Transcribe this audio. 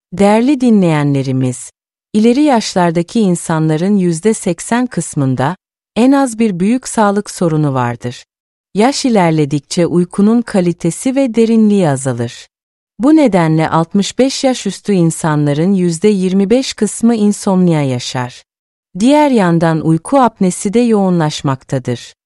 Değerli dinleyenlerimiz, ileri yaşlardaki insanların %80 kısmında en az bir büyük sağlık sorunu vardır. Yaş ilerledikçe uykunun kalitesi ve derinliği azalır. Bu nedenle 65 yaş üstü insanların %25 kısmı insomnia yaşar. Diğer yandan uyku apnesi de yoğunlaşmaktadır.